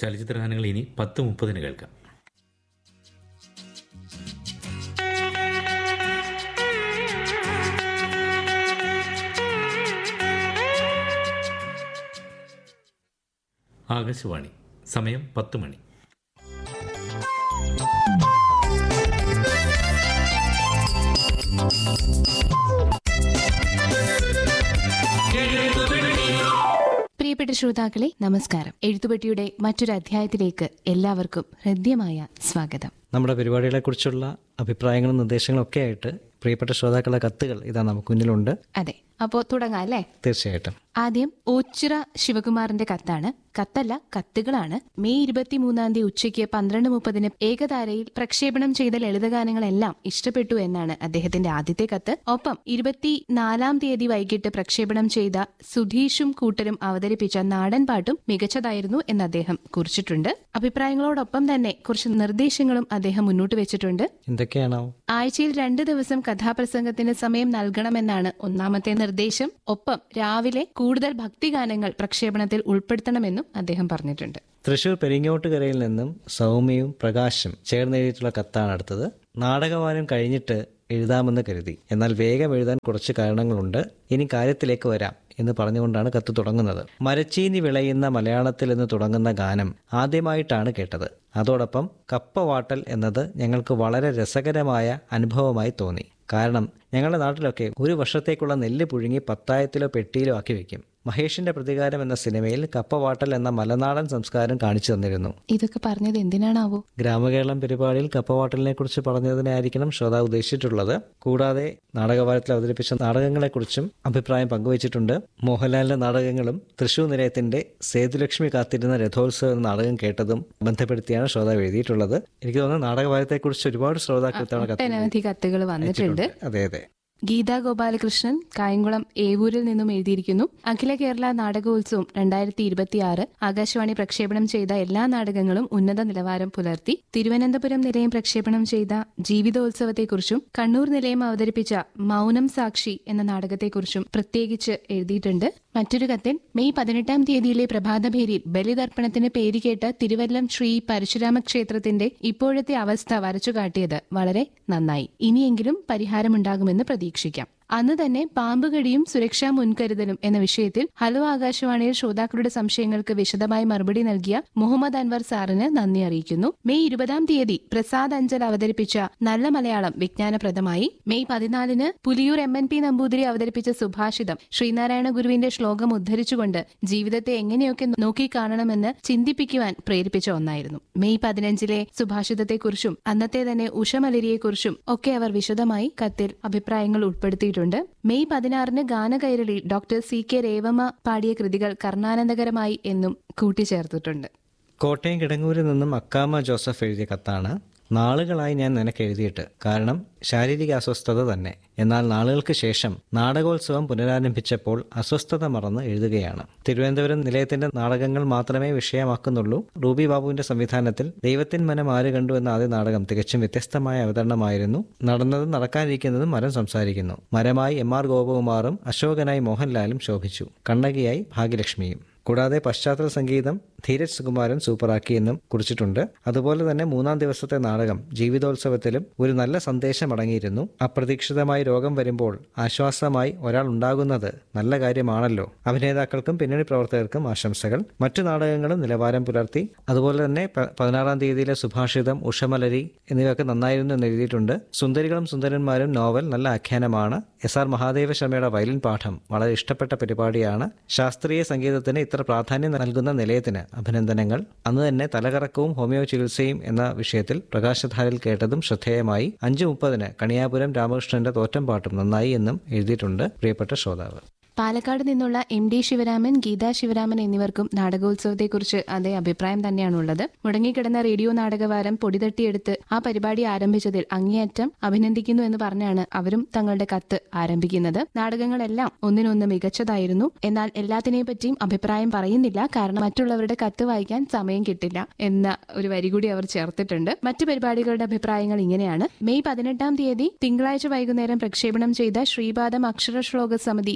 ചലച്ചിത്ര ഗാനങ്ങൾ ഇനി 10:30 കേൾക്കാം. ആകാശവാണി, സമയം 10 മണി. പ്രിയപ്പെട്ട ശ്രോതാക്കളെ, നമസ്കാരം. എഴുത്തുപെട്ടിയുടെ മറ്റൊരു അധ്യായത്തിലേക്ക് എല്ലാവർക്കും ഹൃദ്യമായ സ്വാഗതം. നമ്മുടെ പരിപാടികളെക്കുറിച്ചുള്ള അഭിപ്രായങ്ങളും നിർദ്ദേശങ്ങളും ഒക്കെ ആയിട്ട് പ്രിയപ്പെട്ട ശ്രോതാക്കളുടെ കത്തുകൾ ഇതാ നമുക്ക് മുന്നിലുണ്ട്. അതെ, അപ്പോ തുടങ്ങാം അല്ലേ? തീർച്ചയായിട്ടും. ആദ്യം ഓച്ചിറ ശിവകുമാറിന്റെ കത്താണ്. കത്തല്ല, കത്തുകളാണ്. മെയ് 23 ഉച്ചയ്ക്ക് 12:30 ഏകതാരയിൽ പ്രക്ഷേപണം ചെയ്ത ലളിതഗാനങ്ങളെല്ലാം ഇഷ്ടപ്പെട്ടു എന്നാണ് അദ്ദേഹത്തിന്റെ ആദ്യത്തെ കത്ത്. ഒപ്പം 24 വൈകിട്ട് പ്രക്ഷേപണം ചെയ്ത സുധീഷും കൂട്ടരും അവതരിപ്പിച്ച നാടൻ പാട്ടും മികച്ചതായിരുന്നു എന്ന് അദ്ദേഹം കുറിച്ചിട്ടുണ്ട്. അഭിപ്രായങ്ങളോടൊപ്പം തന്നെ കുറച്ച് നിർദ്ദേശങ്ങളും അദ്ദേഹം മുന്നോട്ട് വെച്ചിട്ടുണ്ട്. എന്തൊക്കെയാണോ? ആഴ്ചയിൽ 2 ദിവസം കഥാപ്രസംഗത്തിന് സമയം നൽകണമെന്നാണ് ഒന്നാമത്തെ നിർദ്ദേശം. ഒപ്പം രാവിലെ കൂടുതൽ ഭക്തിഗാനങ്ങൾ പ്രക്ഷേപണത്തിൽ ഉൾപ്പെടുത്തണമെന്നും അദ്ദേഹം പറഞ്ഞിട്ടുണ്ട്. തൃശൂർ പെരിങ്ങോട്ടുകരയിൽ നിന്നും സൗമ്യയും പ്രകാശും ചേർന്നെഴുതിയിട്ടുള്ള കത്താണ് അടുത്തത്. നാടകവാനം കഴിഞ്ഞിട്ട് എഴുതാമെന്ന് കരുതി, എന്നാൽ വേഗം എഴുതാൻ കുറച്ച് കാരണങ്ങളുണ്ട്. ഇനി കാര്യത്തിലേക്ക് വരാം എന്ന് പറഞ്ഞുകൊണ്ടാണ് കത്ത് തുടങ്ങുന്നത്. മരച്ചീനി വിളയുന്ന മലയാളത്തിൽ എന്ന് തുടങ്ങുന്ന ഗാനം ആദ്യമായിട്ടാണ് കേട്ടത്. അതോടൊപ്പം കപ്പവാട്ടൽ എന്നത് ഞങ്ങൾക്ക് വളരെ രസകരമായ അനുഭവമായി തോന്നി. കാരണം ഞങ്ങളുടെ നാട്ടിലൊക്കെ ഒരു വർഷത്തേക്കുള്ള നെല്ല് പുഴുങ്ങി പത്തായത്തിലോ പെട്ടിയിലോ ആക്കി വെക്കും. മഹേഷിന്റെ പ്രതികാരം എന്ന സിനിമയിൽ കപ്പവാട്ടൽ എന്ന മലനാടൻ സംസ്കാരം കാണിച്ചു തന്നിരുന്നു. ഇതൊക്കെ പറഞ്ഞത് എന്തിനാണാവോ? ഗ്രാമകേരളം പരിപാടിയിൽ കപ്പവാട്ടലിനെ കുറിച്ച് പറഞ്ഞതിനായിരിക്കണം ശ്രോതാവ് ഉദ്ദേശിച്ചിട്ടുള്ളത്. കൂടാതെ നാടകവാരത്തിൽ അവതരിപ്പിച്ച നാടകങ്ങളെക്കുറിച്ചും അഭിപ്രായം പങ്കുവച്ചിട്ടുണ്ട്. മോഹൻലാലിന്റെ നാടകങ്ങളും തൃശൂർ നിലയത്തിന്റെ സേതുലക്ഷ്മി കാത്തിരുന്ന രഥോത്സവം എന്ന നാടകം കേട്ടതും ബന്ധപ്പെടുത്തിയാണ് ശ്രോതാവ് എഴുതിയിട്ടുള്ളത്. എനിക്ക് തോന്നുന്നു നാടകവാരത്തെക്കുറിച്ച് ഒരുപാട് ശ്രോതാക്കൾ കത്തുകൾ വന്നിട്ടുണ്ട്. അതെ അതെ. ഗീതാ ഗോപാലകൃഷ്ണൻ കായംകുളം ഏവൂരിൽ നിന്നും എഴുതിയിരിക്കുന്നു. അഖില കേരള നാടകോത്സവം 2026 ആകാശവാണി പ്രക്ഷേപണം ചെയ്ത എല്ലാ നാടകങ്ങളും ഉന്നത നിലവാരം പുലർത്തി. തിരുവനന്തപുരം നിലയം പ്രക്ഷേപണം ചെയ്ത ജീവിതോത്സവത്തെക്കുറിച്ചും കണ്ണൂർ നിലയം അവതരിപ്പിച്ച മൗനം സാക്ഷി എന്ന നാടകത്തെക്കുറിച്ചും പ്രത്യേകിച്ച് എഴുതിയിട്ടുണ്ട്. മറ്റൊരു കത്തിൽ മെയ് 18 പ്രഭാതഭേരിയിൽ ബലിതർപ്പണത്തിന് പേരുകേട്ട തിരുവല്ലം ശ്രീ പരശുരാമ ക്ഷേത്രത്തിന്റെ ഇപ്പോഴത്തെ അവസ്ഥ വരച്ചുകാട്ടിയത് വളരെ നന്നായി. ഇനിയെങ്കിലും പരിഹാരമുണ്ടാകുമെന്ന് പ്രതീക്ഷിക്കാം. അന്ന് തന്നെ പാമ്പുകടിയും സുരക്ഷാ മുൻകരുതലും എന്ന വിഷയത്തിൽ ഹലോ ആകാശവാണിയിൽ ശ്രോതാക്കളുടെ സംശയങ്ങൾക്ക് വിശദമായി മറുപടി നൽകിയ മുഹമ്മദ് അൻവർ സാറിന് നന്ദി അറിയിക്കുന്നു. മെയ് 20 പ്രസാദ് അഞ്ചൽ അവതരിപ്പിച്ച നല്ല മലയാളം വിജ്ഞാനപ്രദമായി. മെയ് 14 പുലിയൂർ MNP നമ്പൂതിരി അവതരിപ്പിച്ച സുഭാഷിതം ശ്രീനാരായണ ഗുരുവിന്റെ ശ്ലോകം ഉദ്ധരിച്ചുകൊണ്ട് ജീവിതത്തെ എങ്ങനെയൊക്കെ നോക്കിക്കാണണമെന്ന് ചിന്തിപ്പിക്കുവാൻ പ്രേരിപ്പിച്ച ഒന്നായിരുന്നു. മെയ് 15 സുഭാഷിതത്തെക്കുറിച്ചും അന്നത്തെ തന്നെ ഉഷമലരിയെക്കുറിച്ചും ഒക്കെ അവർ വിശദമായി കത്തിൽ അഭിപ്രായങ്ങൾ ഉൾപ്പെടുത്തി. മെയ് 16 ഗാനകൈരളി ഡോക്ടർ CK രേവമ്മ പാടിയ കൃതികൾ കർണാനന്ദകരമായി എന്നും കൂട്ടിച്ചേർത്തിട്ടുണ്ട്. കോട്ടയം കിടങ്ങൂരിൽ നിന്നും അക്കാമ ജോസഫ് എഴുതിയ കത്താണ്. നാളുകളായി ഞാൻ നിനക്ക് എഴുതിയിട്ട്, കാരണം ശാരീരിക അസ്വസ്ഥത തന്നെ. എന്നാൽ നാളുകൾക്ക് ശേഷം നാടകോത്സവം പുനരാരംഭിച്ചപ്പോൾ അസ്വസ്ഥത മറന്ന് എഴുതുകയാണ്. തിരുവനന്തപുരം നിലയത്തിന്റെ നാടകങ്ങൾ മാത്രമേ വിഷയമാക്കുന്നുള്ളൂ. റൂബി ബാബുവിന്റെ സംവിധാനത്തിൽ ദൈവത്തിൻ മനം ആര് കണ്ടു എന്ന ആദ്യ നാടകം തികച്ചും വ്യത്യസ്തമായ അവതരണമായിരുന്നു. നടന്നതും നടക്കാനിരിക്കുന്നതും മരം സംസാരിക്കുന്നു. മരമായി MR ഗോപകുമാറും അശോകനായി മോഹൻലാലും ശോഭിച്ചു. കണ്ണകിയായി ഭാഗ്യലക്ഷ്മിയും. കൂടാതെ പശ്ചാത്തല സംഗീതം ധീരജ് സുകുമാരൻ സൂപ്പറാക്കിയെന്നും കുറിച്ചിട്ടുണ്ട്. അതുപോലെ തന്നെ 3-ാം ദിവസത്തെ നാടകം ജീവിതോത്സവത്തിലും ഒരു നല്ല സന്ദേശം അടങ്ങിയിരുന്നു. അപ്രതീക്ഷിതമായി രോഗം വരുമ്പോൾ ആശ്വാസമായി ഒരാൾ ഉണ്ടാകുന്നത് നല്ല കാര്യമാണല്ലോ. അഭിനേതാക്കൾക്കും പിന്നണി പ്രവർത്തകർക്കും ആശംസകൾ. മറ്റു നാടകങ്ങളും നിലവാരം പുലർത്തി. അതുപോലെ തന്നെ 16-ാം തീയതിയിലെ സുഭാഷിതം, ഉഷമലരി എന്നിവയൊക്കെ നന്നായിരുന്നു എന്ന് എഴുതിയിട്ടുണ്ട്. സുന്ദരികളും സുന്ദരന്മാരും നോവൽ നല്ല ആഖ്യാനമാണ്. SR മഹാദേവ ശർമ്മയുടെ വയലിൻ പാഠം വളരെ ഇഷ്ടപ്പെട്ട പരിപാടിയാണ്. ശാസ്ത്രീയ സംഗീതത്തിന് ഇത്ര പ്രാധാന്യം നൽകുന്ന നിലയത്തിന് അഭിനന്ദനങ്ങൾ. അന്ന് തന്നെ തലകറക്കവും ഹോമിയോ ചികിത്സയും എന്ന വിഷയത്തിൽ പ്രകാശധാരയിൽ കേട്ടതും ശ്രദ്ധേയമായി. 5:30 കണിയാപുരം രാമകൃഷ്ണന്റെ തോറ്റംപാട്ടും നന്നായി എന്നും എഴുതിയിട്ടുണ്ട് പ്രിയപ്പെട്ട ശ്രോതാവ്. പാലക്കാട് നിന്നുള്ള MD ശിവരാമൻ, ഗീതാ ശിവരാമൻ എന്നിവർക്കും നാടകോത്സവത്തെക്കുറിച്ച് അതേ അഭിപ്രായം തന്നെയാണുള്ളത്. മുടങ്ങിക്കിടന്ന റേഡിയോ നാടകവാരം പൊടിതട്ടിയെടുത്ത് ആ പരിപാടി ആരംഭിച്ചതിൽ അങ്ങേയറ്റം അഭിനന്ദിക്കുന്നു എന്ന് പറഞ്ഞാണ് അവരും തങ്ങളുടെ കത്ത് ആരംഭിക്കുന്നത്. നാടകങ്ങളെല്ലാം ഒന്നിനൊന്ന് മികച്ചതായിരുന്നു. എന്നാൽ എല്ലാത്തിനെയും പറ്റിയും അഭിപ്രായം പറയുന്നില്ല, കാരണം മറ്റുള്ളവരുടെ കത്ത് വായിക്കാൻ സമയം കിട്ടില്ല എന്ന ഒരു വരി കൂടി അവർ ചേർത്തിട്ടുണ്ട്. മറ്റു പരിപാടികളുടെ അഭിപ്രായങ്ങൾ ഇങ്ങനെയാണ്. മെയ് 18 തിങ്കളാഴ്ച വൈകുന്നേരം പ്രക്ഷേപണം ചെയ്ത ശ്രീപാദം അക്ഷര ശ്ലോക സമിതി കടയ്ക്കൽ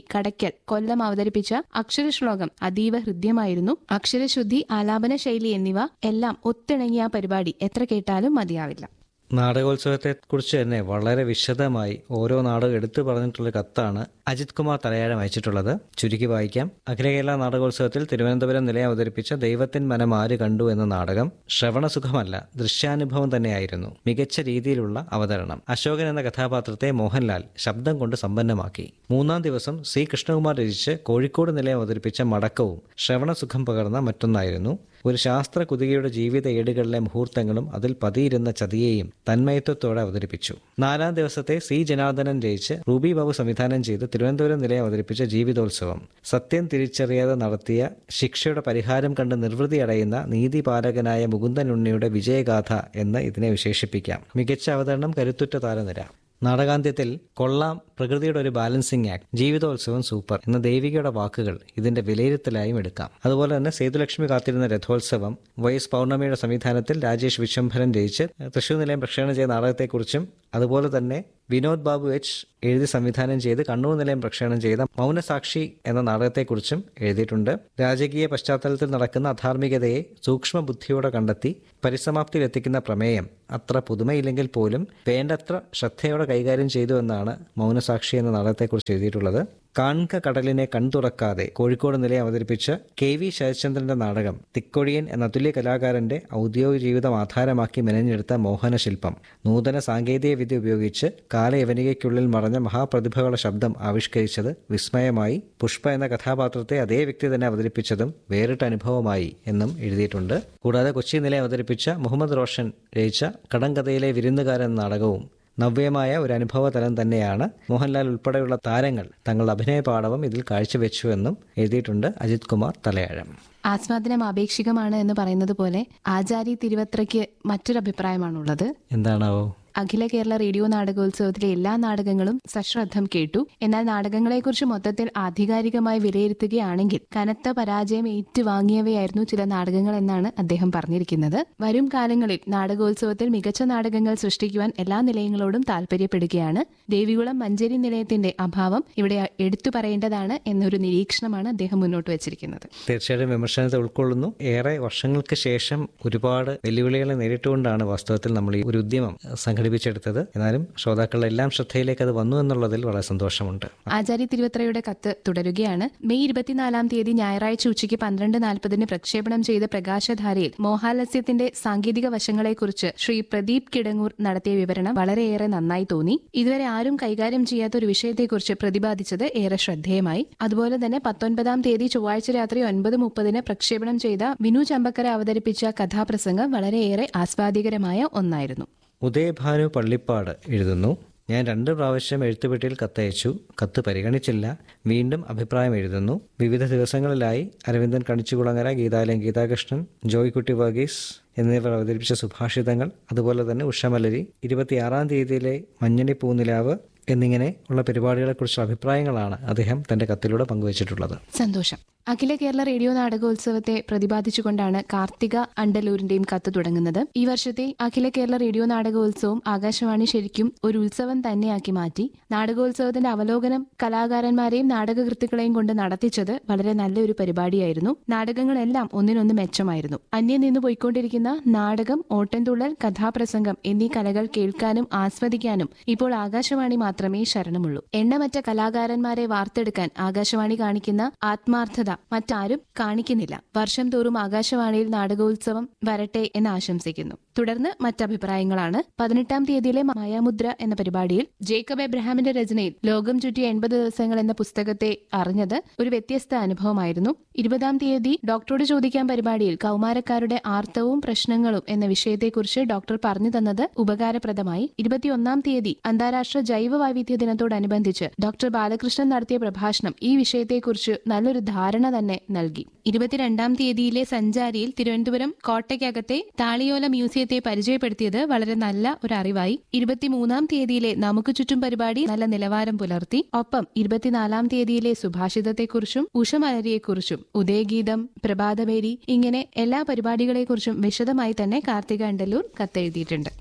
പള്ളിക്കൽ കൊല്ലം അവതരിപ്പിച്ച അക്ഷരശ്ലോകം അതീവ ഹൃദ്യമായിരുന്നു. അക്ഷരശുദ്ധി, ആലാപന ശൈലി എന്നിവ എല്ലാം ഒത്തിണങ്ങിയ ആ പരിപാടി എത്ര കേട്ടാലും മതിയാവില്ല. നാടകോത്സവത്തെക്കുറിച്ച് തന്നെ വളരെ വിശദമായി ഓരോ നാടകം എടുത്തു പറഞ്ഞിട്ടുള്ള കത്താണ് അജിത് കുമാർ തലയാഴം അയച്ചിട്ടുള്ളത്. ചുരുക്കി വായിക്കാം. അഖില കേരള നാടകോത്സവത്തിൽ തിരുവനന്തപുരം നിലയം അവതരിപ്പിച്ച ദൈവത്തിൻ മനം ആര് കണ്ടു എന്ന നാടകം ശ്രവണസുഖമല്ല, ദൃശ്യാനുഭവം തന്നെയായിരുന്നു. മികച്ച രീതിയിലുള്ള അവതരണം. അശോകൻ എന്ന കഥാപാത്രത്തെ മോഹൻലാൽ ശബ്ദം കൊണ്ട് സമ്പന്നമാക്കി. 3-ാം ദിവസം സി കൃഷ്ണകുമാർ രചിച്ച് കോഴിക്കോട് നിലയം അവതരിപ്പിച്ച മടക്കവും ശ്രവണസുഖം പകർന്ന മറ്റൊന്നായിരുന്നു. ഒരു ശാസ്ത്ര കുതികയുടെ ജീവിത ഏടുകളിലെ മുഹൂർത്തങ്ങളും അതിൽ പതിയിരുന്ന ചതിയെയും തന്മയത്വത്തോടെ അവതരിപ്പിച്ചു. 4-ാം ദിവസത്തെ സി ജനാർദ്ദനൻ രചിച്ച് റൂബി ബാബു സംവിധാനം ചെയ്ത് തിരുവനന്തപുരം നിലയം അവതരിപ്പിച്ച ജീവിതോത്സവം സത്യം തിരിച്ചറിയാതെ നടത്തിയ ശിക്ഷയുടെ പരിഹാരം കണ്ട് നിർവൃതി അടയുന്ന നീതിപാലകനായ മുകുന്ദൻ ഉണ്ണിയുടെ വിജയഗാഥ എന്ന് ഇതിനെ വിശേഷിപ്പിക്കാം. മികച്ച അവതരണം, കരുത്തുറ്റ താരനിര. നാടകാന്ത്യത്തിൽ കൊള്ളാം, പ്രകൃതിയുടെ ഒരു ബാലൻസിംഗ് ആക്ട്, ജീവിതോത്സവം സൂപ്പർ എന്ന ദേവികയുടെ വാക്കുകൾ ഇതിന്റെ വിലയിരുത്തലായും എടുക്കാം. അതുപോലെ തന്നെ സേതുലക്ഷ്മി കാത്തിരുന്ന രഥോത്സവം വൈഎസ് പൗർണമിയുടെ സംവിധാനത്തിൽ രാജേഷ് വിശ്വംഭരൻ രചിച്ച് തൃശൂർ നിലയം പ്രക്ഷേപണം ചെയ്ത നാടകത്തെക്കുറിച്ചും അതുപോലെ തന്നെ വിനോദ് ബാബു എച്ച് എഴുതി സംവിധാനം ചെയ്ത് കണ്ണൂർ നിലയം പ്രക്ഷേപണം ചെയ്ത മൗനസാക്ഷി എന്ന നാടകത്തെക്കുറിച്ചും എഴുതിയിട്ടുണ്ട്. രാജകീയ പശ്ചാത്തലത്തിൽ നടക്കുന്ന അധാർമികതയെ സൂക്ഷ്മ ബുദ്ധിയോടെ കണ്ടെത്തി പരിസമാപ്തിയിലെത്തിക്കുന്ന പ്രമേയം അത്ര പുതുമയില്ലെങ്കിൽ പോലും വേണ്ടത്ര ശ്രദ്ധയോടെ കൈകാര്യം ചെയ്തു എന്നാണ് മൗനസാക്ഷി എന്ന നാടകത്തെക്കുറിച്ച് എഴുതിയിട്ടുള്ളത്. കാൺക കടലിനെ കൺതുറക്കാതെ കോഴിക്കോട് നിലയം അവതരിപ്പിച്ച KV ശരത്ചന്ദ്രന്റെ നാടകം തിക്കൊഴിയൻ എന്ന അതുല്യ കലാകാരന്റെ ഔദ്യോഗിക ജീവിതം ആധാരമാക്കി മെനഞ്ഞെടുത്ത മോഹനശില്പം. നൂതന സാങ്കേതിക വിദ്യ ഉപയോഗിച്ച് കാലയവനികയ്ക്കുള്ളിൽ മറഞ്ഞ മഹാപ്രതിഭകളുടെ ശബ്ദം ആവിഷ്കരിച്ചത് വിസ്മയമായി. പുഷ്പ എന്ന കഥാപാത്രത്തെ അതേ വ്യക്തി തന്നെ അവതരിപ്പിച്ചതും വേറിട്ട അനുഭവമായി എന്നും എഴുതിയിട്ടുണ്ട്. കൂടാതെ കൊച്ചി നിലയം അവതരിപ്പിച്ച മുഹമ്മദ് റോഷൻ രചിച്ച കടങ്കഥയിലെ വിരുന്നുകാരൻ നാടകവും നവ്യമായ ഒരു അനുഭവ തലം തന്നെയാണ്. മോഹൻലാൽ ഉൾപ്പെടെയുള്ള താരങ്ങൾ തങ്ങളുടെ അഭിനയ പാടവം ഇതിൽ കാഴ്ചവെച്ചുവെന്നും എഴുതിയിട്ടുണ്ട് അജിത് കുമാർ തലയാഴം. ആസ്വാദനം ആപേക്ഷികമാണ് എന്ന് പറയുന്നത് പോലെ ആചാരി തിരുവത്രയ്ക്ക് മറ്റൊരു അഭിപ്രായമാണുള്ളത്. എന്താണാവോ? അഖില കേരള റേഡിയോ നാടകോത്സവത്തിലെ എല്ലാ നാടകങ്ങളും സശ്രദ്ധം കേട്ടു. എന്നാൽ നാടകങ്ങളെക്കുറിച്ച് മൊത്തത്തിൽ ആധികാരികമായി വിലയിരുത്തുകയാണെങ്കിൽ കനത്ത പരാജയം ഏറ്റുവാങ്ങിയവയായിരുന്നു ചില നാടകങ്ങൾ എന്നാണ് അദ്ദേഹം പറഞ്ഞിരിക്കുന്നത്. വരും കാലങ്ങളിൽ നാടകോത്സവത്തിൽ മികച്ച നാടകങ്ങൾ സൃഷ്ടിക്കുവാൻ എല്ലാ നിലയങ്ങളോടും താല്പര്യപ്പെടുകയാണ്. ദേവികുളം മഞ്ചേരി നിലയത്തിന്റെ അഭാവം ഇവിടെ എടുത്തു പറയേണ്ടതാണ് എന്നൊരു നിരീക്ഷണമാണ് അദ്ദേഹം മുന്നോട്ട് വെച്ചിരിക്കുന്നത്. തീർച്ചയായിട്ടും വിമർശനത്തെ ഉൾക്കൊള്ളുന്നു. ഏറെ വർഷങ്ങൾക്ക് ശേഷം ഒരുപാട് വെല്ലുവിളികളെ നേരിട്ടുകൊണ്ടാണ് വാസ്തവത്തിൽ നമ്മൾ ഈ ഒരു ഉദ്യമം സംഘടിപ്പിച്ചെടുത്തത്. എന്നാലും ശ്രോതാക്കളുടെ എല്ലാം ശ്രദ്ധയിലേക്ക് അത് വന്നു എന്നുള്ളതിൽ വളരെ സന്തോഷമുണ്ട്. ആചാര്യ തിരുവത്രയുടെ കത്ത് തുടരുകയാണ്. മെയ് 24-ാം തീയതി ഞായറാഴ്ച ഉച്ചയ്ക്ക് 12:40 പ്രക്ഷേപണം ചെയ്ത പ്രകാശധാരയിൽ മോഹാലസ്യത്തിന്റെ സാങ്കേതിക വശങ്ങളെക്കുറിച്ച് ശ്രീ പ്രദീപ് കിടങ്ങൂർ നടത്തിയ വിവരണം വളരെയേറെ നന്നായി തോന്നി. ഇതുവരെ ആരും കൈകാര്യം ചെയ്യാത്ത ഒരു വിഷയത്തെക്കുറിച്ച് പ്രതിപാദിച്ചത് ഏറെ ശ്രദ്ധേയമായി. അതുപോലെ തന്നെ 19-ാം തീയതി ചൊവ്വാഴ്ച രാത്രി 9:30 പ്രക്ഷേപണം ചെയ്ത വിനു ചമ്പക്കര അവതരിപ്പിച്ച കഥാപ്രസംഗം വളരെയേറെ ആസ്വാദികരമായ ഒന്നായിരുന്നു. ഉദയഭാനു പള്ളിപ്പാട് എഴുതുന്നു. ഞാൻ 2 പ്രാവശ്യം എഴുത്തുപെട്ടിയിൽ കത്തയച്ചു. കത്ത് പരിഗണിച്ചില്ല. വീണ്ടും അഭിപ്രായം എഴുതുന്നു. വിവിധ ദിവസങ്ങളിലായി അരവിന്ദൻ കണിച്ചുകുളങ്ങര, ഗീതാലയം ഗീതാകൃഷ്ണൻ, ജോയ്കുട്ടി വർഗീസ് എന്നിവർ അവതരിപ്പിച്ച സുഭാഷിതങ്ങൾ, അതുപോലെ തന്നെ ഉഷമലരി, 26-ാം തീയതിയിലെ മഞ്ഞണി പൂനിലാവ് എന്നിങ്ങനെ ഉള്ള പരിപാടികളെക്കുറിച്ചുള്ള അഭിപ്രായങ്ങളാണ് അദ്ദേഹം തന്റെ കത്തിലൂടെ പങ്കുവച്ചിട്ടുള്ളത്. സന്തോഷം. അഖില കേരള റേഡിയോ നാടകോത്സവത്തെ പ്രതിപാദിച്ചുകൊണ്ടാണ് കാർത്തിക അണ്ടലൂരിന്റെയും കത്ത് തുടങ്ങുന്നത്. ഈ വർഷത്തെ അഖില കേരള റേഡിയോ നാടകോത്സവം ആകാശവാണി ശരിക്കും ഒരു ഉത്സവം തന്നെയാക്കി മാറ്റി. നാടകോത്സവത്തിന്റെ അവലോകനം കലാകാരന്മാരെയും നാടകകൃത്തുക്കളെയും കൊണ്ട് നടത്തിച്ചത് വളരെ നല്ലൊരു പരിപാടിയായിരുന്നു. നാടകങ്ങളെല്ലാം ഒന്നിനൊന്ന് മെച്ചമായിരുന്നു. അന്യം നിന്ന് പോയിക്കൊണ്ടിരിക്കുന്ന നാടകം, ഓട്ടൻതുള്ളൽ, കഥാപ്രസംഗം എന്നീ കലകൾ കേൾക്കാനും ആസ്വദിക്കാനും ഇപ്പോൾ ആകാശവാണി മാത്രമേ ശരണമുള്ളൂ. എണ്ണമറ്റ കലാകാരന്മാരെ വാർത്തെടുക്കാൻ ആകാശവാണി കാണിക്കുന്ന ആത്മാർത്ഥത മറ്റാരും കാണിക്കുന്നില്ല. വർഷം തോറും ആകാശവാണിയിൽ നാടകോത്സവം വരട്ടെ എന്ന് ആശംസിക്കുന്നു. തുടർന്ന് മറ്റഭിപ്രായങ്ങളാണ്. 18-ാം തീയതിയിലെ മായാമുദ്ര എന്ന പരിപാടിയിൽ ജേക്കബ് എബ്രഹാമിന്റെ രചനയിൽ ലോകം ചുറ്റിയ 80 ദിവസങ്ങൾ എന്ന പുസ്തകത്തെ അറിഞ്ഞത് ഒരു വ്യത്യസ്ത അനുഭവമായിരുന്നു. 20-ാം തീയതി ഡോക്ടറോട് ചോദിക്കാൻ പരിപാടിയിൽ കൗമാരക്കാരുടെ ആർത്തവവും പ്രശ്നങ്ങളും എന്ന വിഷയത്തെക്കുറിച്ച് ഡോക്ടർ പറഞ്ഞു തന്നത് ഉപകാരപ്രദമായി. 21-ാം തീയതി അന്താരാഷ്ട്ര ജൈവ വൈവിധ്യ ദിനത്തോടനുബന്ധിച്ച് ഡോക്ടർ ബാലകൃഷ്ണൻ നടത്തിയ പ്രഭാഷണം ഈ വിഷയത്തെക്കുറിച്ച് നല്ലൊരു ധാരണ തന്നെ നൽകി. 22-ാം തീയതിയിലെ സഞ്ചാരിയിൽ തിരുവനന്തപുരം കോട്ടയ്ക്കകത്തെ താളിയോല മ്യൂസിയത്തെ പരിചയപ്പെടുത്തിയത് വളരെ നല്ല ഒരു അറിവായി. 23-ാം തീയതിയിലെ നമുക്ക് ചുറ്റും പരിപാടി നല്ല നിലവാരം പുലർത്തി. ഒപ്പം 24-ാം തീയതിയിലെ സുഭാഷിതത്തെക്കുറിച്ചും ഉഷമലരിയെക്കുറിച്ചും ഉദയഗീതം, പ്രഭാതഭേരി ഇങ്ങനെ എല്ലാ പരിപാടികളെക്കുറിച്ചും വിശദമായി തന്നെ കാർത്തിക അണ്ടലൂർ കത്തെഴുതിയിട്ടുണ്ട്.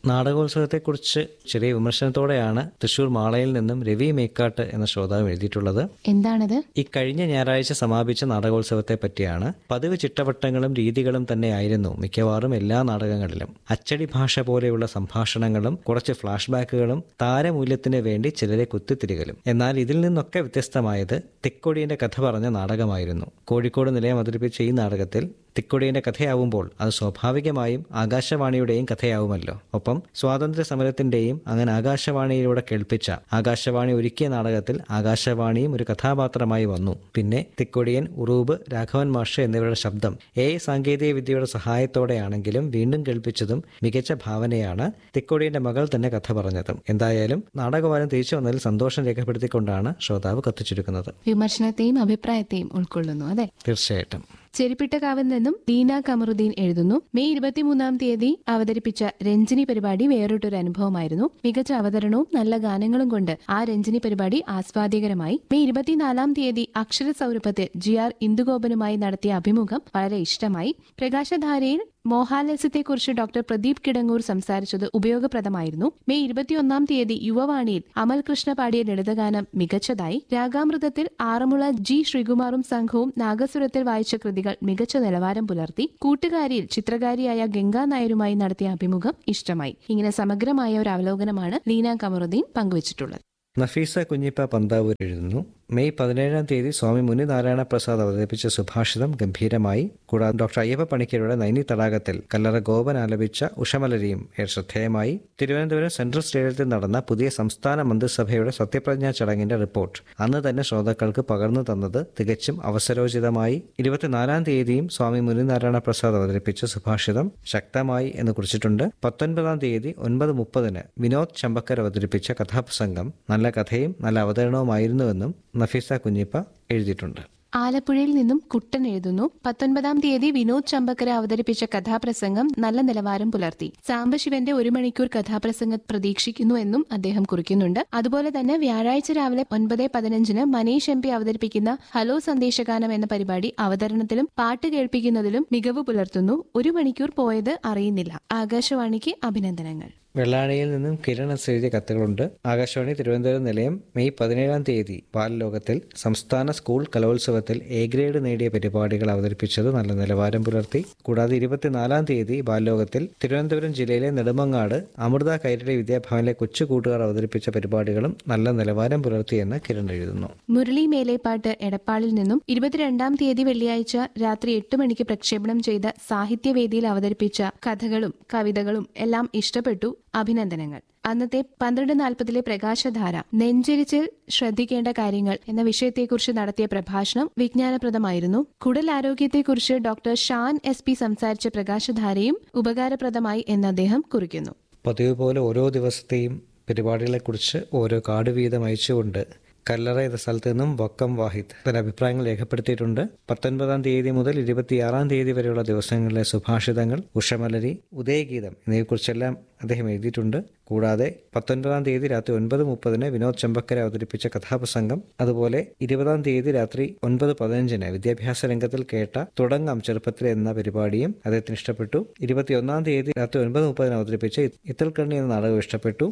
നാടകോത്സവത്തെക്കുറിച്ച് ചെറിയ വിമർശനത്തോടെയാണ് തൃശൂർ മാളയിൽ നിന്നും രവി മേക്കാട്ട് എന്ന ശ്രോതാവ് എഴുതിയിട്ടുള്ളത്. എന്താണത്? ഇക്കഴിഞ്ഞ ഞായറാഴ്ച സമാപിച്ച നാടകോത്സവത്തെ പറ്റിയാണ്. പതിവ് ചിട്ടവട്ടങ്ങളും രീതികളും തന്നെയായിരുന്നു മിക്കവാറും എല്ലാ നാടകങ്ങളിലും. അച്ചടി ഭാഷ പോലെയുള്ള സംഭാഷണങ്ങളും കുറച്ച് ഫ്ലാഷ് ബാക്കുകളും താരമൂല്യത്തിന് വേണ്ടി ചിലരെ കുത്തിത്തിരികലും. എന്നാൽ ഇതിൽ നിന്നൊക്കെ വ്യത്യസ്തമായത് തിക്കൊടിയന്റെ കഥ പറഞ്ഞ നാടകമായിരുന്നു. കോഴിക്കോട് നിലയം അവതരിപ്പിച്ച ഈ നാടകത്തിൽ തിക്കൊടിയന്റെ കഥയാവുമ്പോൾ അത് സ്വാഭാവികമായും ആകാശവാണിയുടെയും കഥയാവുമല്ലോ. ഒപ്പം സ്വാതന്ത്ര്യ സമരത്തിന്റെയും അങ്ങനെ ആകാശവാണിയിലൂടെ കേൾപ്പിച്ച, ആകാശവാണി ഒരുക്കിയ നാടകത്തിൽ ആകാശവാണിയും ഒരു കഥാപാത്രമായി വന്നു. പിന്നെ തിക്കൊടിയൻ, ഉറൂബ്, രാഘവൻ മാഷ് എന്നിവരുടെ ശബ്ദം സാങ്കേതിക വിദ്യയുടെ സഹായത്തോടെയാണെങ്കിലും വീണ്ടും കേൾപ്പിച്ചതും മികച്ച ഭാവനയാണ്. തിക്കൊടിയന്റെ മകൾ തന്നെ കഥ പറഞ്ഞതും. എന്തായാലും നാടകവാരം തിരിച്ചു വന്നതിൽ സന്തോഷം രേഖപ്പെടുത്തിക്കൊണ്ടാണ് ശ്രോതാവ് കത്തുചുരുക്കുന്നത്. വിമർശനത്തെയും അഭിപ്രായത്തെയും ഉൾക്കൊള്ളുന്നു. അതെ, തീർച്ചയായിട്ടും. ചെരിപ്പിട്ടകാവിൽ നിന്നും ലീന കമറുദ്ദീൻ എഴുതുന്നു. മെയ് 23 തീയതി അവതരിപ്പിച്ച രഞ്ജിനി പരിപാടി വേറിട്ടൊരു അനുഭവമായിരുന്നു. മികച്ച അവതരണവും നല്ല ഗാനങ്ങളും കൊണ്ട് ആ രഞ്ജിനി പരിപാടി ആസ്വാദ്യകരമായി. മെയ് 24 തീയതി അക്ഷര സൗരഭത്തിൽ GR ഇന്ദുഗോപനുമായി നടത്തിയ അഭിമുഖം വളരെ ഇഷ്ടമായി. പ്രകാശധാരയിൽ മോഹാലസ്യത്തെക്കുറിച്ച് ഡോക്ടർ പ്രദീപ് കിടങ്ങൂർ സംസാരിച്ചത് ഉപയോഗപ്രദമായിരുന്നു. മെയ് 21 തീയതി യുവവാണിയിൽ അമൽ കൃഷ്ണ പാടിയ ലളിതഗാനം മികച്ചതായി. രാഗാമൃതത്തിൽ ആറന്മുള G ശ്രീകുമാറും സംഘവും നാഗസ്വരത്തിൽ വായിച്ച കൃതികൾ മികച്ച നിലവാരം പുലർത്തി. കൂട്ടുകാരിയിൽ ചിത്രകാരിയായ ഗംഗാ നായരുമായി നടത്തിയ അഭിമുഖം ഇഷ്ടമായി. ഇങ്ങനെ സമഗ്രമായ ഒരു അവലോകനമാണ് ലീന കമറുദ്ദീൻ പങ്കുവച്ചിട്ടുള്ളത്. നഫീസ കുഞ്ഞിപ്പ പന്താവൂർ എഴുതുന്നു. മെയ് 17 തീയതി സ്വാമി മുനി നാരായണ പ്രസാദ് അവതരിപ്പിച്ച സുഭാഷിതം ഗംഭീരമായി. കൂടാതെ ഡോക്ടർ അയ്യപ്പ പണിക്കരുടെ നൈനി തടാകത്തിൽ കല്ലറ ഗോപൻ ആലപിച്ച ഉഷമലരിയും ശ്രദ്ധേയമായി. തിരുവനന്തപുരം സെൻട്രൽ സ്റ്റേഡിയത്തിൽ നടന്ന പുതിയ സംസ്ഥാന മന്ത്രിസഭയുടെ സത്യപ്രതിജ്ഞാ ചടങ്ങിന്റെ റിപ്പോർട്ട് അന്ന് തന്നെ ശ്രോതാക്കൾക്ക് പകർന്നു തന്നത് തികച്ചും അവസരോചിതമായി. 24 തീയതിയും സ്വാമി മുനി നാരായണ പ്രസാദ് അവതരിപ്പിച്ച സുഭാഷിതം ശക്തമായി എന്ന് കുറിച്ചിട്ടുണ്ട്. 19 തീയതി 9:30 വിനോദ് ചമ്പക്കർ അവതരിപ്പിച്ച കഥാപ്രസംഗം നല്ല കഥയും നല്ല അവതരണവുമായിരുന്നുവെന്നും നഫീസ കുഞ്ഞിപ്പ എഴുതിയിട്ടുണ്ട്. ആലപ്പുഴയിൽ നിന്നും കുട്ടൻ എഴുതുന്നു. 19 തീയതി വിനോദ് ചമ്പക്കര അവതരിപ്പിച്ച കഥാപ്രസംഗം നല്ല നിലവാരം പുലർത്തി. സാംബശിവന്റെ 1 മണിക്കൂർ കഥാപ്രസംഗം പ്രതീക്ഷിക്കുന്നു എന്നും അദ്ദേഹം കുറിക്കുന്നുണ്ട്. അതുപോലെ തന്നെ വ്യാഴാഴ്ച രാവിലെ 9:15 മനീഷ് MP അവതരിപ്പിക്കുന്ന ഹലോ സന്ദേശഗാനം എന്ന പരിപാടി അവതരണത്തിലും പാട്ട് കേൾപ്പിക്കുന്നതിലും മികവ് പുലർത്തുന്നു. 1 മണിക്കൂർ പോയത് അറിയുന്നില്ല. ആകാശവാണിക്ക് അഭിനന്ദനങ്ങൾ. വെള്ളാണിയിൽ നിന്നും കിരൺ എഴുതിയ കത്തുകളുണ്ട്. ആകാശവാണി തിരുവനന്തപുരം നിലയം മെയ് 17 തീയതി ബാലലോകത്തിൽ സംസ്ഥാന സ്കൂൾ കലോത്സവത്തിൽ A ഗ്രേഡ് നേടിയ പരിപാടികൾ അവതരിപ്പിച്ചത് നല്ല നിലവാരം പുലർത്തി. കൂടാതെ 24 തീയതി ബാലലോകത്തിൽ തിരുവനന്തപുരം ജില്ലയിലെ നെടുമങ്ങാട് അമൃത കൈരളി വിദ്യാഭവനിലെ കൊച്ചു കൂട്ടുകാർ അവതരിപ്പിച്ച പരിപാടികളും നല്ല നിലവാരം പുലർത്തിയെന്ന് കിരൺ എഴുതുന്നു. മുരളി മേലേപ്പാട്ട് എടപ്പാളിൽ നിന്നും 22 തീയതി വെള്ളിയാഴ്ച രാത്രി 8 മണിക്ക് പ്രക്ഷേപണം ചെയ്ത സാഹിത്യവേദിയിൽ അവതരിപ്പിച്ച കഥകളും കവിതകളും എല്ലാം ഇഷ്ടപ്പെട്ടു. അഭിനന്ദനങ്ങൾ. അന്നത്തെ 12:40 പ്രകാശധാര നെഞ്ചരിച്ചിൽ ശ്രദ്ധിക്കേണ്ട കാര്യങ്ങൾ എന്ന വിഷയത്തെക്കുറിച്ച് നടത്തിയ പ്രഭാഷണം വിജ്ഞാനപ്രദമായിരുന്നു. കുടലാരോഗ്യത്തെക്കുറിച്ച് ഡോക്ടർ ഷാൻ SP സംസാരിച്ച പ്രകാശധാരയും ഉപകാരപ്രദമായി എന്ന് അദ്ദേഹം കുറിക്കുന്നു. പതിവ് പോലെ ഓരോ ദിവസത്തെയും പരിപാടികളെക്കുറിച്ച് ഓരോ കാർഡ് വീതം അയച്ചുകൊണ്ട് കല്ലറ എന്ന സ്ഥലത്ത് നിന്നും വക്കം വാഹിദ് തന്റെ അഭിപ്രായങ്ങൾ രേഖപ്പെടുത്തിയിട്ടുണ്ട്. 19 തീയതി മുതൽ 26 തീയതി വരെയുള്ള ദിവസങ്ങളിലെ സുഭാഷിതങ്ങൾ, ഉഷമലരി, ഉദയഗീതം എന്നിവയെക്കുറിച്ചെല്ലാം അദ്ദേഹം എഴുതിയിട്ടുണ്ട്. കൂടാതെ 19 തീയതി രാത്രി 9:30 വിനോദ് ചമ്പക്കര അവതരിപ്പിച്ച കഥാപ്രസംഗം, അതുപോലെ 20 തീയതി രാത്രി 9:15 വിദ്യാഭ്യാസ രംഗത്തിൽ കേട്ട തുടങ്ങാം ചെറുപ്പത്തിൽ എന്ന പരിപാടിയും അദ്ദേഹത്തിന് ഇഷ്ടപ്പെട്ടു. 21 തീയതി രാത്രി 9:30 അവതരിപ്പിച്ച ഇത്തൽക്കണ്ണി എന്ന നാടകം ഇഷ്ടപ്പെട്ടു.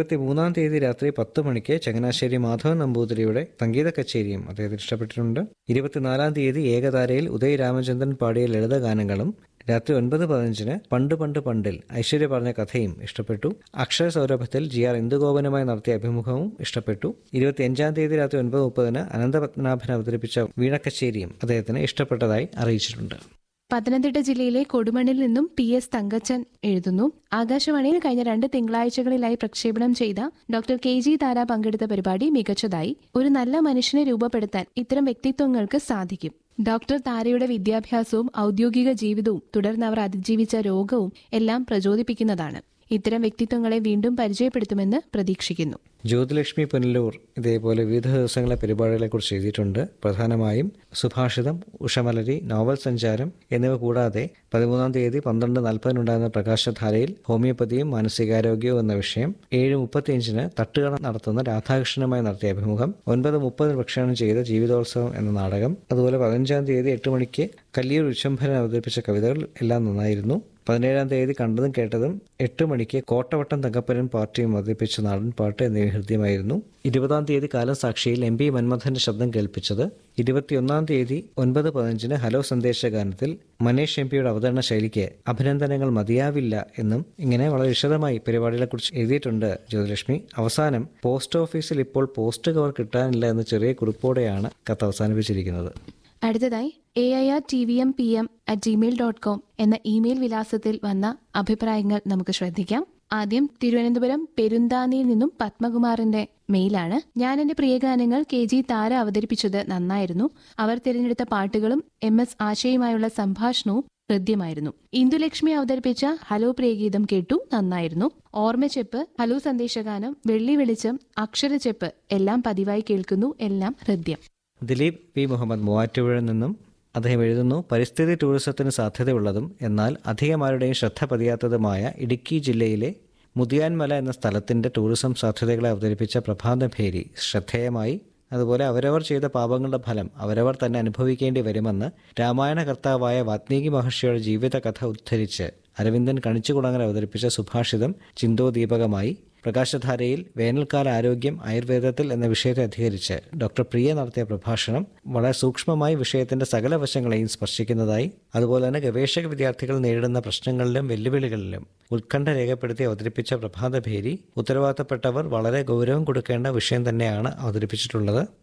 23 തീയതി രാത്രി 10 മണിക്ക് ചങ്ങനാശ്ശേരി മാധവൻ നമ്പൂതിരിയുടെ സംഗീത കച്ചേരിയും അദ്ദേഹത്തിന് ഇഷ്ടപ്പെട്ടിട്ടുണ്ട്. 24 തീയതി ഏകതാരയിൽ ഉദയ് രാമചന്ദ്രൻ പാടിയ ലളിത ഗാനങ്ങളും രാത്രി 9:15 പണ്ട് പണ്ട് പണ്ടിൽ ഐശ്വര്യ പറഞ്ഞ കഥയും ഇഷ്ടപ്പെട്ടു. അക്ഷര സൗരഭത്തിൽ GR ഇന്ദുഗോപനുമായി നടത്തിയ അഭിമുഖവും ഇഷ്ടപ്പെട്ടു. 25 തീയതി രാത്രി 9:30 അനന്തപത്മനാഭൻ അവതരിപ്പിച്ച വീണക്കച്ചേരിയും അദ്ദേഹത്തിന് ഇഷ്ടപ്പെട്ടതായി അറിയിച്ചിട്ടുണ്ട്. പത്തനംതിട്ട ജില്ലയിലെ കൊടുമണ്ണിൽ നിന്നും PS തങ്കച്ചൻ എഴുതുന്നു. ആകാശവാണിയിൽ കഴിഞ്ഞ 2 തിങ്കളാഴ്ചകളിലായി പ്രക്ഷേപണം ചെയ്ത ഡോക്ടർ KG താര പങ്കെടുത്ത പരിപാടി മികച്ചതായി. ഒരു നല്ല മനുഷ്യനെ രൂപപ്പെടുത്താൻ ഇത്തരം വ്യക്തിത്വങ്ങൾക്ക് സാധിക്കും. ഡോക്ടർ താരയുടെ വിദ്യാഭ്യാസവും ഔദ്യോഗിക ജീവിതവും തുടർന്ന് അവർ അതിജീവിച്ച രോഗവും എല്ലാം പ്രചോദിപ്പിക്കുന്നതാണ്. ഇത്തരം വ്യക്തിത്വങ്ങളെ വീണ്ടും പരിചയപ്പെടുത്തുമെന്ന് പ്രതീക്ഷിക്കുന്നു. ജ്യോതിലക്ഷ്മി പുനലൂർ ഇതേപോലെ വിവിധ ദിവസങ്ങളെ പരിപാടികളെക്കുറിച്ച് എഴുതിയിട്ടുണ്ട്. പ്രധാനമായും സുഭാഷിതം, ഉഷമലരി, നോവൽ സഞ്ചാരം എന്നിവ കൂടാതെ 13 തീയതി 12:40 ഉണ്ടാകുന്ന പ്രകാശധാരയിൽ ഹോമിയോപ്പതിയും മാനസികാരോഗ്യവും എന്ന വിഷയം, 7:35 തട്ടുകട നടത്തുന്ന രാധാകൃഷ്ണനുമായി നടത്തിയ അഭിമുഖം, 9:30 പ്രക്ഷേപണം ചെയ്ത ജീവിതോത്സവം എന്ന നാടകം, അതുപോലെ 15 തീയതി 8 മണിക്ക് കല്ലിയൂർ വിശ്വംഭരൻ അവതരിപ്പിച്ച കവിതകൾ എല്ലാം നന്നായിരുന്നു. 17-ാം തീയതി കണ്ടതും കേട്ടതും 8 മണിക്ക് കോട്ടവട്ടം തങ്കപ്പനും പാർട്ടിയും അവതരിപ്പിച്ച നാടൻ പാട്ട് എന്നിവ ഹൃദ്യമായിരുന്നു. 20-ാം തീയതി കാലം സാക്ഷിയിൽ എം പി മന്മഥന്റെ ശബ്ദം കേൾപ്പിച്ചത്. 21-ാം തീയതി 9:15 ഹലോ സന്ദേശഗാനത്തിൽ മനേഷ് എം പിയുടെ അവതരണ ശൈലിക്ക് അഭിനന്ദനങ്ങൾ മതിയാവില്ല എന്നും ഇങ്ങനെ വളരെ വിശദമായി പരിപാടികളെക്കുറിച്ച് എഴുതിയിട്ടുണ്ട് ജ്യോതിലക്ഷ്മി. അവസാനം പോസ്റ്റ് ഓഫീസിൽ ഇപ്പോൾ പോസ്റ്റ് കവർ കിട്ടാനില്ല എന്ന ചെറിയ കുറിപ്പോടെയാണ് കത്ത് അവസാനിപ്പിച്ചിരിക്കുന്നത്. അടുത്തതായി airtvmpm@gmail.com എന്ന ഇമെയിൽ വിലാസത്തിൽ വന്ന അഭിപ്രായങ്ങൾ നമുക്ക് ശ്രദ്ധിക്കാം. ആദ്യം തിരുവനന്തപുരം പെരുന്താനിയിൽ നിന്നും പത്മകുമാറിന്റെ മെയിലാണ്. ഞാൻ എന്റെ പ്രിയഗാനങ്ങൾ KG താര അവതരിപ്പിച്ചത് നന്നായിരുന്നു. അവർ തിരഞ്ഞെടുത്ത പാട്ടുകളും MS ആശയുമായുള്ള സംഭാഷണവും ഹൃദ്യമായിരുന്നു. ഇന്ദുലക്ഷ്മി അവതരിപ്പിച്ച ഹലോ പ്രിയഗീതം കേട്ടു, നന്നായിരുന്നു. ഓർമ്മച്ചെപ്പ്, ഹലോ സന്ദേശഗാനം, വെള്ളി വെളിച്ചം, അക്ഷരച്ചെപ്പ് എല്ലാം പതിവായി കേൾക്കുന്നു, എല്ലാം ഹൃദ്യം. ദിലീപ് പി മുഹമ്മദ് മൂവാറ്റുപുഴയിൽ നിന്നും അദ്ദേഹം എഴുതുന്നു, പരിസ്ഥിതി ടൂറിസത്തിന് സാധ്യതയുള്ളതും എന്നാൽ അധികമാരുടെയും ശ്രദ്ധ പതിയാത്തതുമായ ഇടുക്കി ജില്ലയിലെ മുതിയാൻമല എന്ന സ്ഥലത്തിന്റെ ടൂറിസം സാധ്യതകളെ അവതരിപ്പിച്ച പ്രഭാതഭേരി ശ്രദ്ധേയമായി. അതുപോലെ അവരവർ ചെയ്ത പാപങ്ങളുടെ ഫലം അവരവർ തന്നെ അനുഭവിക്കേണ്ടി വരുമെന്ന് രാമായണ കർത്താവായ വാത്മീകി മഹർഷിയുടെ ജീവിതകഥ ഉദ്ധരിച്ച് അരവിന്ദൻ കണിച്ചുകുളങ്ങര അവതരിപ്പിച്ച സുഭാഷിതം ചിന്തോദീപകമായി. പ്രകാശധാരയിൽ വേനൽക്കാല ആരോഗ്യം ആയുർവേദത്തിൽ എന്ന വിഷയത്തെ അധികരിച്ച് ഡോക്ടർ പ്രിയ നടത്തിയ പ്രഭാഷണം വളരെ സൂക്ഷ്മമായി വിഷയത്തിന്റെ സകല വശങ്ങളെയും സ്പർശിക്കുന്നതായി. അതുപോലെ തന്നെ ഗവേഷക വിദ്യാർത്ഥികൾ നേരിടുന്ന പ്രശ്നങ്ങളിലും വെല്ലുവിളികളിലും ഉത്കണ്ഠ രേഖപ്പെടുത്തി അവതരിപ്പിച്ച പ്രഭാതഭേരി ഉത്തരവാദിത്തപ്പെട്ടവർ വളരെ ഗൗരവം കൊടുക്കേണ്ട വിഷയം തന്നെയാണ് അവതരിപ്പിച്ചിട്ടുള്ളത്.